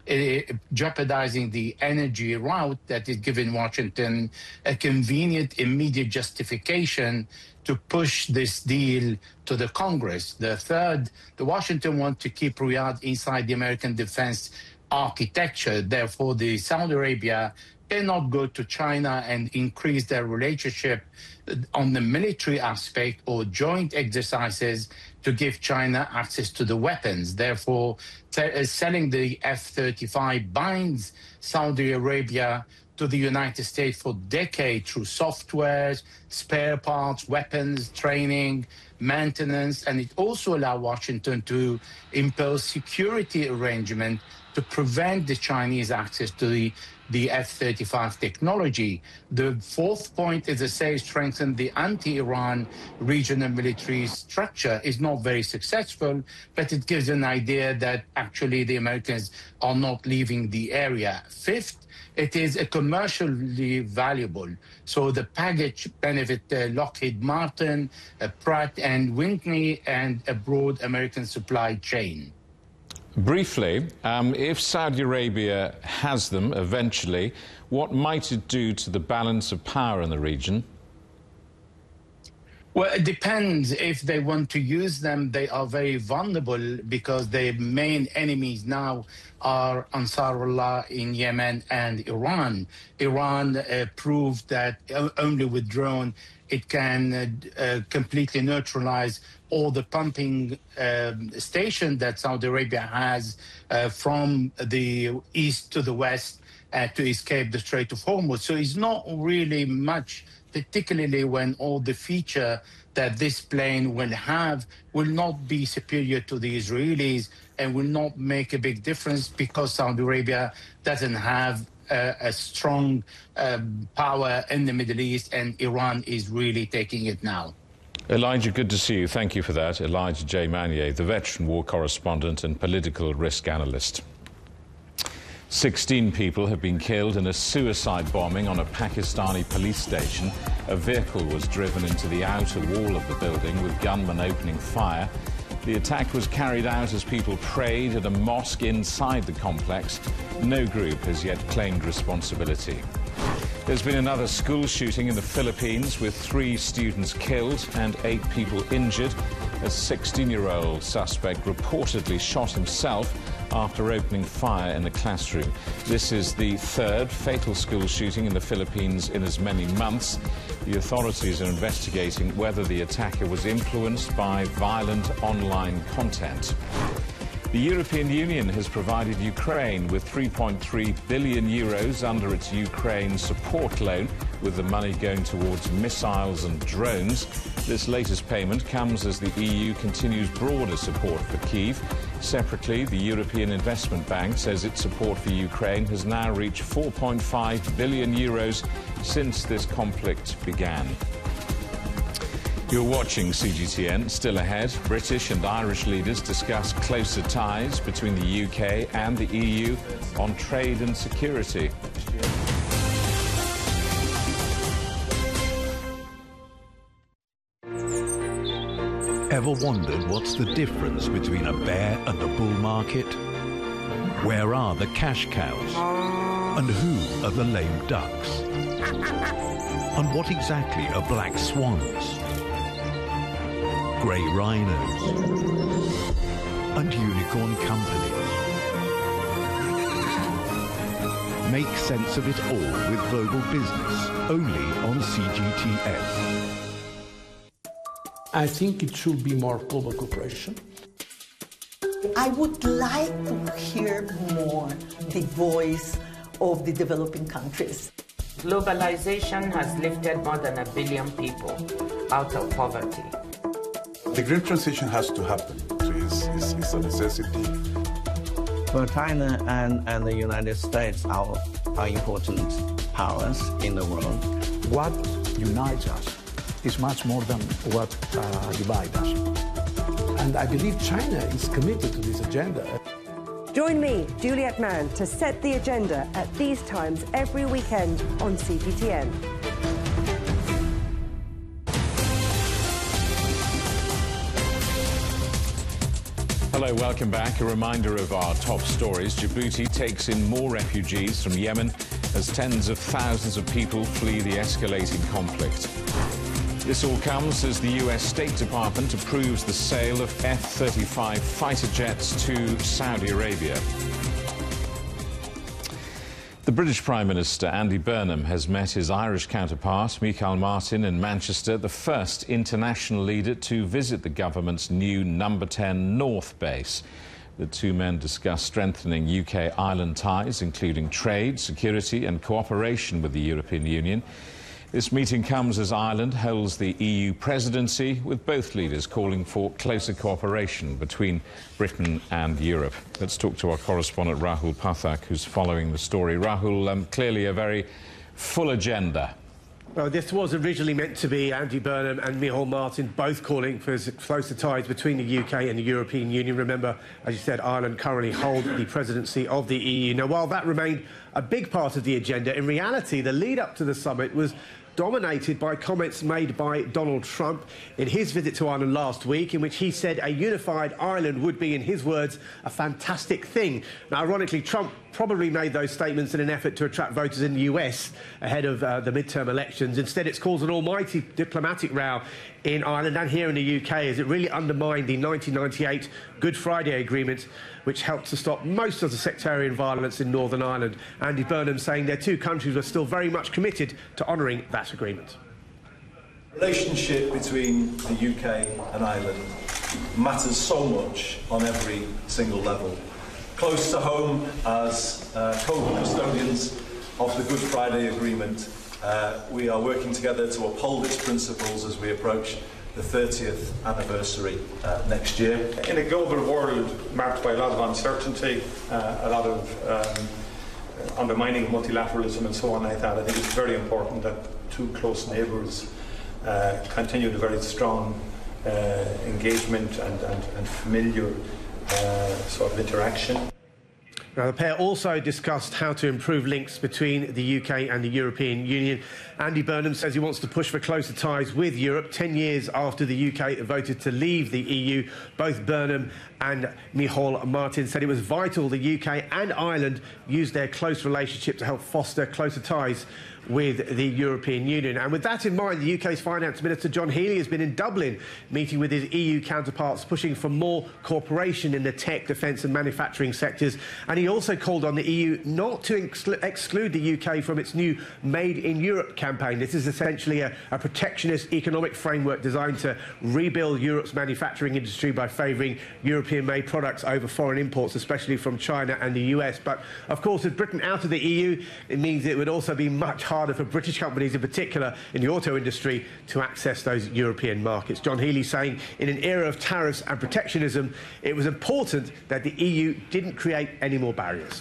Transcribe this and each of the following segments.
jeopardizing the energy route that is giving Washington a convenient, immediate justification to push this deal to the Congress. The third, the Washington want to keep Riyadh inside the American defense architecture. Therefore, the Saudi Arabia cannot go to China and increase their relationship on the military aspect or joint exercises to give China access to the weapons. Therefore, selling the F-35 binds Saudi Arabia to the United States for decades through softwares, spare parts, weapons, training, maintenance, and it also allows Washington to impose security arrangement to prevent the Chinese access to the F-35 technology. The fourth point, as I say, strengthen the anti-Iran regional military structure is not very successful, but it gives an idea that actually the Americans are not leaving the area. Fifth, it is commercially valuable. So the package benefit Lockheed Martin, Pratt and Whitney, and a broad American supply chain. Briefly, if Saudi Arabia has them eventually, what might it do to the balance of power in the region? Well, it depends. If they want to use them, they are very vulnerable because their main enemies now are Ansarullah in Yemen and Iran. Iran proved that only with drone it can completely neutralize all the pumping station that Saudi Arabia has from the east to the west to escape the Strait of Hormuz. So it's not really much, particularly when all the feature that this plane will have will not be superior to the Israelis and will not make a big difference because Saudi Arabia doesn't have a strong power in the Middle East, and Iran is really taking it now. Elijah, good to see you. Thank you for that. Elijah J. Manier, the veteran war correspondent and political risk analyst. 16 people have been killed in a suicide bombing on a Pakistani police station. A vehicle was driven into the outer wall of the building with gunmen opening fire. The attack was carried out as people prayed at a mosque inside the complex. No group has yet claimed responsibility. There's been another school shooting in the Philippines with 3 students killed and 8 people injured. A 16-year-old suspect reportedly shot himself after opening fire in a classroom. This is the 3rd fatal school shooting in the Philippines in as many months. The authorities are investigating whether the attacker was influenced by violent online content. The European Union has provided Ukraine with 3.3 billion euros under its Ukraine support loan, with the money going towards missiles and drones. This latest payment comes as the EU continues broader support for Kyiv. Separately, the European Investment Bank says its support for Ukraine has now reached 4.5 billion euros since this conflict began. You're watching CGTN. Still ahead, British and Irish leaders discuss closer ties between the UK and the EU on trade and security. Ever wondered what's the difference between a bear and a bull market? Where are the cash cows? And who are the lame ducks? And what exactly are black swans? Grey rhinos and unicorn companies. Make sense of it all with Global Business, only on CGTN. I think it should be more global cooperation. I would like to hear more the voice of the developing countries. Globalization has lifted more than 1 billion people out of poverty. The green transition has to happen. It's a necessity. Well, China and the United States are important powers in the world. What unites us is much more than what divides us. And I believe China is committed to this agenda. Join me, Juliet Mann, to set the agenda at these times every weekend on CGTN. Hello, welcome back. A reminder of our top stories. Djibouti takes in more refugees from Yemen as tens of thousands of people flee the escalating conflict. This all comes as the US State Department approves the sale of F-35 fighter jets to Saudi Arabia. The British Prime Minister, Andy Burnham, has met his Irish counterpart, Micheál Martin, in Manchester, the first international leader to visit the government's new No. 10 North base. The two men discussed strengthening UK-Ireland ties, including trade, security and cooperation with the European Union. This meeting comes as Ireland holds the EU presidency, with both leaders calling for closer cooperation between Britain and Europe. Let's talk to our correspondent Rahul Pathak, who's following the story. Rahul, clearly a very full agenda. Well, this was originally meant to be Andy Burnham and Micheál Martin both calling for closer ties between the UK and the European Union. Remember, as you said, Ireland currently hold the presidency of the EU. Now, while that remained a big part of the agenda, in reality, the lead-up to the summit was dominated by comments made by Donald Trump in his visit to Ireland last week, in which he said a unified Ireland would be, in his words, a fantastic thing. Now, ironically, Trump probably made those statements in an effort to attract voters in the US ahead of the midterm elections. Instead, it's caused an almighty diplomatic row in Ireland and here in the UK, as it really undermined the 1998 Good Friday Agreement, which helped to stop most of the sectarian violence in Northern Ireland. Andy Burnham saying their two countries were still very much committed to honouring that agreement. The relationship between the UK and Ireland matters so much on every single level. Close to home, as co-custodians of the Good Friday Agreement, we are working together to uphold its principles as we approach the 30th anniversary next year. In a global world marked by a lot of uncertainty, a lot of undermining multilateralism and so on like that, I think it's very important that two close neighbours continue the very strong engagement and familiar sort of interaction. Now, the pair also discussed how to improve links between the UK and the European Union. Andy Burnham says he wants to push for closer ties with Europe 10 years after the UK voted to leave the EU. Both Burnham and Micheál Martin said it was vital the UK and Ireland use their close relationship to help foster closer ties with the European Union. And with that in mind, the UK's Finance Minister John Healey has been in Dublin meeting with his EU counterparts, pushing for more cooperation in the tech, defence and manufacturing sectors. And he also called on the EU not to exclude the UK from its new Made in Europe campaign. This is essentially a protectionist economic framework designed to rebuild Europe's manufacturing industry by favouring European-made products over foreign imports, especially from China and the US. But, of course, with Britain out of the EU, it means it would also be much harder for British companies, in particular in the auto industry, to access those European markets. John Healey saying in an era of tariffs and protectionism, it was important that the EU didn't create any more barriers.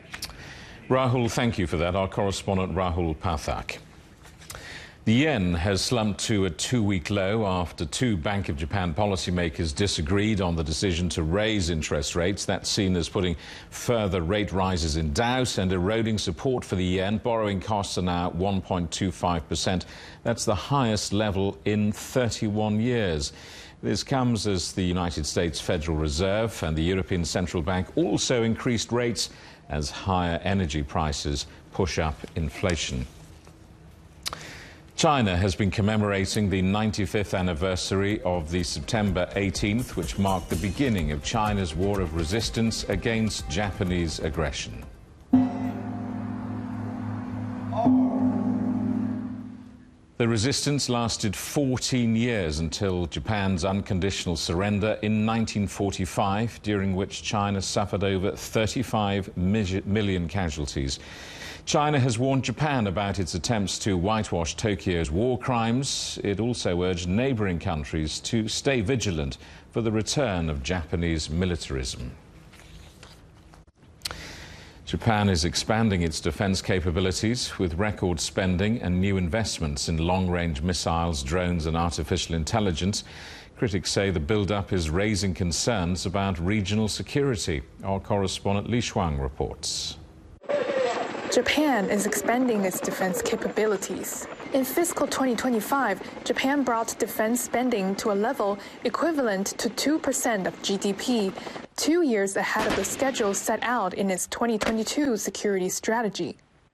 Rahul, thank you for that. Our correspondent Rahul Pathak. The yen has slumped to a two-week low after two Bank of Japan policymakers disagreed on the decision to raise interest rates. That's seen as putting further rate rises in doubt and eroding support for the yen. Borrowing costs are now 1.25%. That's the highest level in 31 years. This comes as the United States Federal Reserve and the European Central Bank also increased rates as higher energy prices push up inflation. China has been commemorating the 95th anniversary of the September 18th, which marked the beginning of China's war of resistance against Japanese aggression. The resistance lasted 14 years until Japan's unconditional surrender in 1945, during which China suffered over 35 million casualties. China has warned Japan about its attempts to whitewash Tokyo's war crimes. It also urged neighbouring countries to stay vigilant for the return of Japanese militarism. Japan is expanding its defence capabilities with record spending and new investments in long-range missiles, drones and artificial intelligence. Critics say the build-up is raising concerns about regional security. Our correspondent Li Shuang reports. Japan is expanding its defense capabilities. In fiscal 2025, Japan brought defense spending to a level equivalent to 2% of GDP. 2 years ahead of the schedule set out in its 2022 security strategy.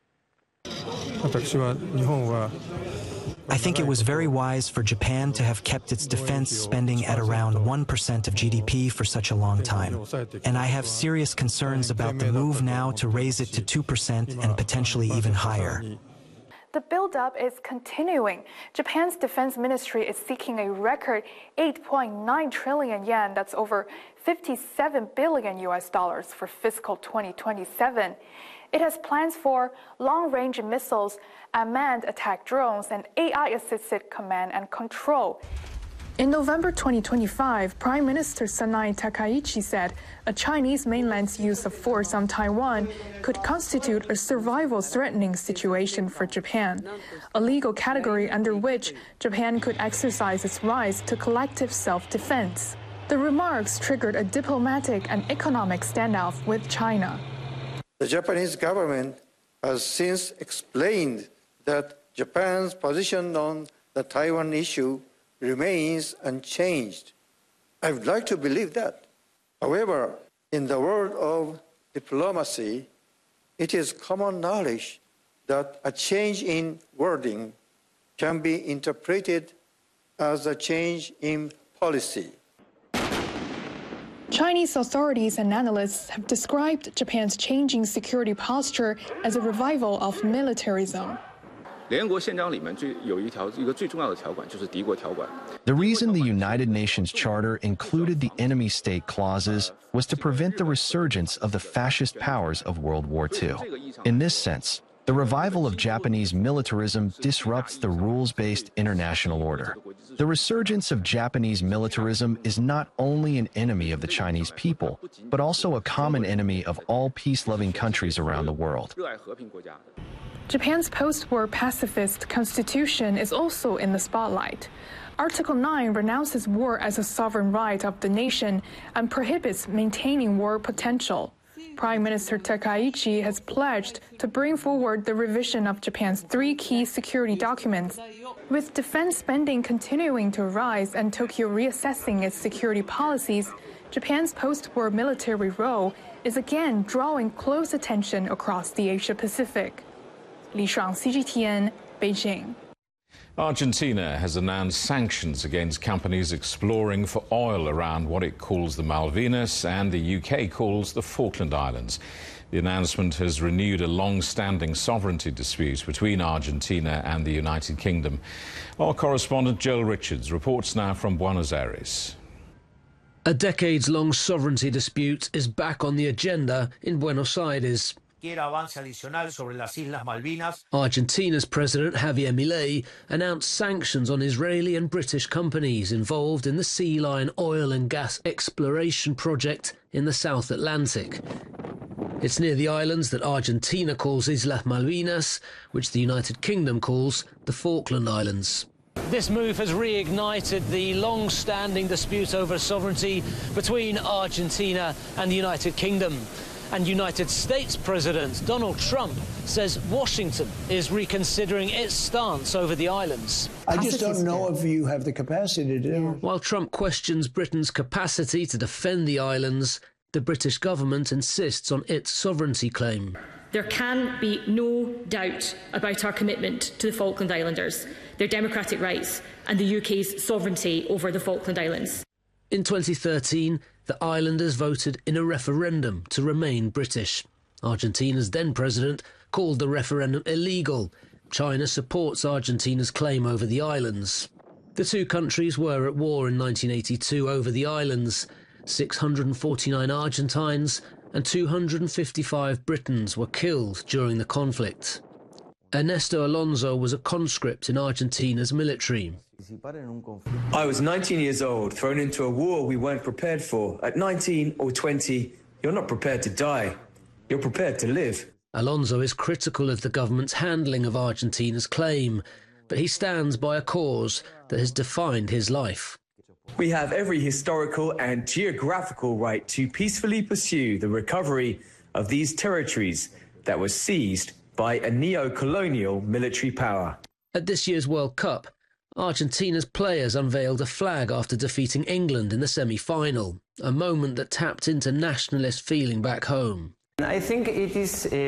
I think it was very wise for Japan to have kept its defense spending at around 1% of GDP for such a long time. And I have serious concerns about the move now to raise it to 2% and potentially even higher. The buildup is continuing. Japan's defense ministry is seeking a record 8.9 trillion yen, that's over 57 billion US dollars for fiscal 2027. It has plans for long-range missiles, unmanned attack drones, and AI-assisted command and control. In November 2025, Prime Minister Sanai Takaichi said a Chinese mainland's use of force on Taiwan could constitute a survival-threatening situation for Japan, a legal category under which Japan could exercise its rights to collective self-defense. The remarks triggered a diplomatic and economic standoff with China. The Japanese government has since explained that Japan's position on the Taiwan issue remains unchanged. I would like to believe that. However, in the world of diplomacy, it is common knowledge that a change in wording can be interpreted as a change in policy. Chinese authorities and analysts have described Japan's changing security posture as a revival of militarism. The reason the United Nations Charter included the enemy state clauses was to prevent the resurgence of the fascist powers of World War II. In this sense, the revival of Japanese militarism disrupts the rules-based international order. The resurgence of Japanese militarism is not only an enemy of the Chinese people, but also a common enemy of all peace-loving countries around the world. Japan's post-war pacifist constitution is also in the spotlight. Article 9 renounces war as a sovereign right of the nation and prohibits maintaining war potential. Prime Minister Takaichi has pledged to bring forward the revision of Japan's 3 key security documents. With defense spending continuing to rise and Tokyo reassessing its security policies, Japan's post-war military role is again drawing close attention across the Asia-Pacific. Li Shuang, CGTN, Beijing. Argentina has announced sanctions against companies exploring for oil around what it calls the Malvinas and the UK calls the Falkland Islands. The announcement has renewed a long-standing sovereignty dispute between Argentina and the United Kingdom. Our correspondent Joel Richards reports now from Buenos Aires. A decades-long sovereignty dispute is back on the agenda in Buenos Aires. Argentina's President Javier Milei announced sanctions on Israeli and British companies involved in the Sea Lion oil and gas exploration project in the South Atlantic. It's near the islands that Argentina calls Islas Malvinas, which the United Kingdom calls the Falkland Islands. This move has reignited the long-standing dispute over sovereignty between Argentina and the United Kingdom. And United States President Donald Trump says Washington is reconsidering its stance over the islands. I just don't know if you have the capacity to do it. While Trump questions Britain's capacity to defend the islands, the British government insists on its sovereignty claim. There can be no doubt about our commitment to the Falkland Islanders, their democratic rights and the UK's sovereignty over the Falkland Islands. In 2013, the islanders voted in a referendum to remain British. Argentina's then president called the referendum illegal. China supports Argentina's claim over the islands. The two countries were at war in 1982 over the islands. 649 Argentines and 255 Britons were killed during the conflict. Ernesto Alonso was a conscript in Argentina's military. I was 19 years old, thrown into a war we weren't prepared for. At 19 or 20, you're not prepared to die. You're prepared to live. Alonso is critical of the government's handling of Argentina's claim, but he stands by a cause that has defined his life. We have every historical and geographical right to peacefully pursue the recovery of these territories that were seized by a neo-colonial military power. At this year's World Cup, Argentina's players unveiled a flag after defeating England in the semi-final, a moment that tapped into nationalist feeling back home. I think it is